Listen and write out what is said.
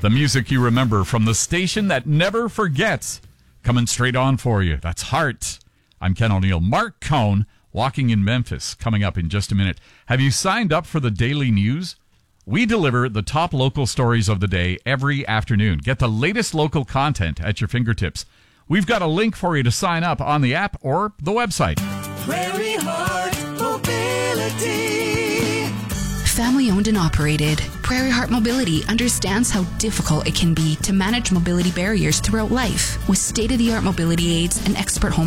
The music you remember from the station that never forgets. Coming straight on for you. That's Heart. I'm Ken O'Neill. Mark Cohn, Walking in Memphis, coming up in just a minute. Have you signed up for the daily news? We deliver the top local stories of the day every afternoon. Get the latest local content at your fingertips. We've got a link for you to sign up on the app or the website. Prairie Heart Mobility. Family owned and operated, Prairie Heart Mobility understands how difficult it can be to manage mobility barriers throughout life. With state-of-the-art mobility aids and expert home